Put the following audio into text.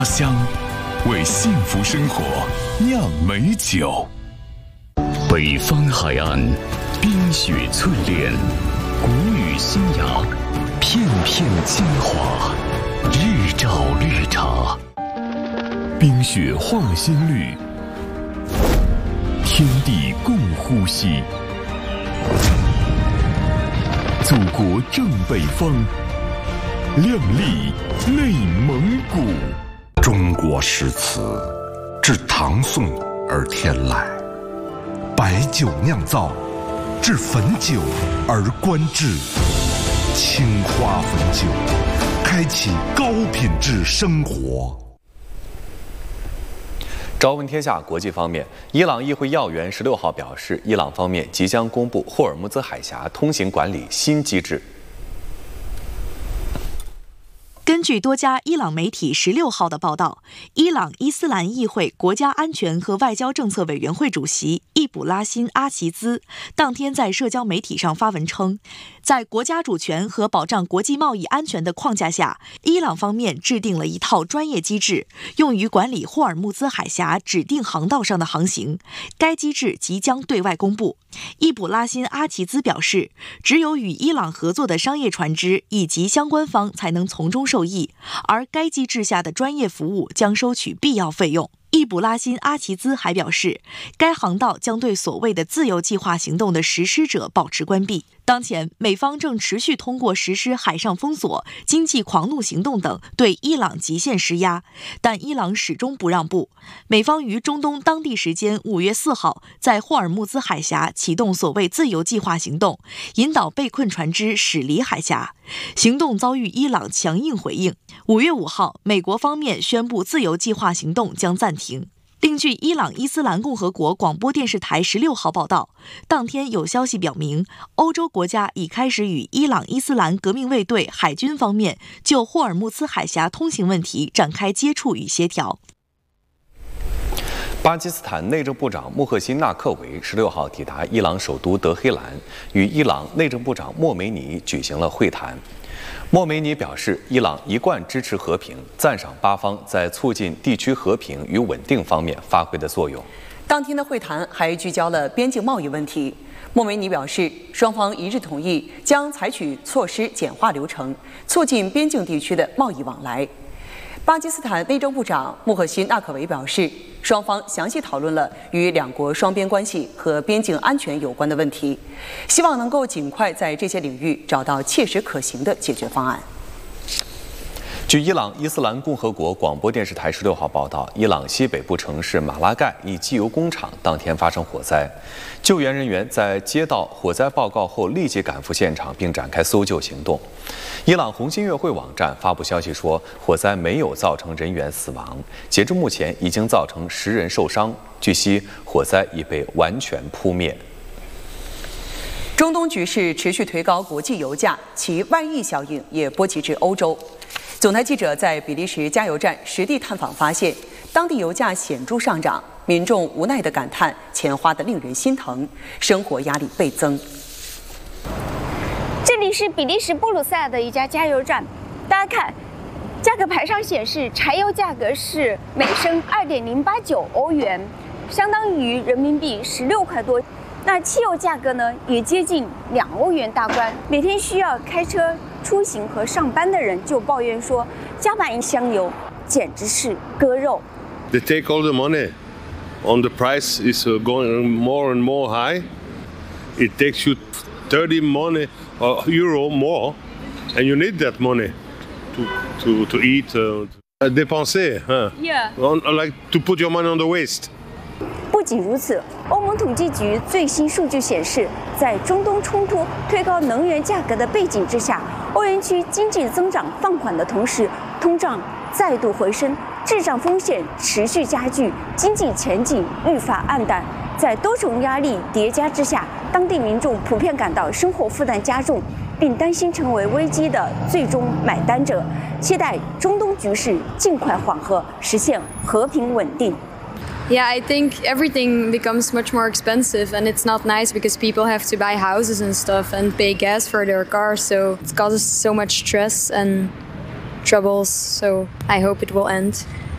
家乡为幸福生活酿美酒。北方海岸，冰雪淬炼，谷雨新芽，片片精华，日照绿茶，冰雪化新绿，天地共呼吸。祖国正北方，亮丽内蒙古。 中国诗词自唐宋而天来，白酒酿造，至汾酒而观之。青花汾酒，开启高品质生活。 朝闻天下国际方面，伊朗议会要员16号表示，伊朗方面即将公布霍尔木兹海峡通行管理新机制。 根据多家伊朗媒体16号的报道，伊朗伊斯兰议会国家安全和外交政策委员会主席易卜拉欣·阿齐兹当天在社交媒体上发文称，在国家主权和保障国际贸易安全的框架下，伊朗方面制定了一套专业机制，用于管理霍尔木兹海峡指定航道上的航行。该机制即将对外公布。易卜拉欣·阿齐兹表示，只有与伊朗合作的商业船只以及相关方才能从中受益，而该机制下的专业服务将收取必要费用。易卜拉欣·阿齐兹还表示，该航道将对所谓的自由计划行动的实施者保持关闭。当前，美方正持续通过实施海上封锁、经济狂怒行动等对伊朗极限施压，但伊朗始终不让步。美方于中东当地时间5月4号在霍尔木兹海峡启动所谓自由计划行动，引导被困船只驶离海峡。行动遭遇伊朗强硬回应。5月5号，美国方面宣布自由计划行动将暂停。另据伊朗伊斯兰共和国广播电视台16号报道，当天有消息表明，欧洲国家已开始与伊朗伊斯兰革命卫队海军方面就霍尔木兹海峡通行问题展开接触与协调。 巴基斯坦内政部长穆赫辛·纳克维16号抵达伊朗首都德黑兰，与伊朗内政部长莫梅尼举行了会谈。莫梅尼表示，伊朗一贯支持和平，赞赏巴方在促进地区和平与稳定方面发挥的作用。 当天的会谈还聚焦了边境贸易问题。莫梅尼表示，双方一致同意将采取措施简化流程，促进边境地区的贸易往来。巴基斯坦内政部长穆赫辛·纳克维表示，双方详细讨论了与两国双边关系和边境安全有关的问题，希望能够尽快在这些领域找到切实可行的解决方案。 据伊朗伊斯兰共和国广播电视台16号报道，伊朗西北部城市马拉盖一机油工厂当天发生火灾，救援人员在接到火灾报告后立即赶赴现场，并展开搜救行动。伊朗红新月会网站发布消息说，火灾没有造成人员死亡，截至目前已经造成10人受伤。据悉，火灾已被完全扑灭。 中东局势持续推高国际油价，其外溢效应也波及至欧洲。总台记者在比利时加油站实地探访发现，当地油价显著上涨，民众无奈地感叹钱花得令人心疼，生活压力倍增。 这里是比利时布鲁塞尔的一家加油站，大家看，价格牌上显示柴油价格是每升2.089欧元，相当于人民币16块多。那汽油价格呢，也接近2欧元大关。每天需要开车出行和上班的人就抱怨说，加满一箱油简直是割肉。 They take all the money, on the price is going more and more high. It takes you 30 money or euro more, and you need that money to eat, dépenser, huh? Yeah. Like to put your money on the waste. 不仅如此，欧盟统计局最新数据显示，在中东冲突推高能源价格的背景之下，欧元区经济增长放缓的同时，通胀再度回升，滞胀风险持续加剧，经济前景愈发暗淡。在多重压力叠加之下，当地民众普遍感到生活负担加重，并担心成为危机的最终买单者，期待中东局势尽快缓和，实现和平稳定。 Yeah, I think everything becomes much more expensive, and it's not nice because people have to buy houses and stuff and pay gas for their cars, so it causes so much stress and troubles, so I hope it will end.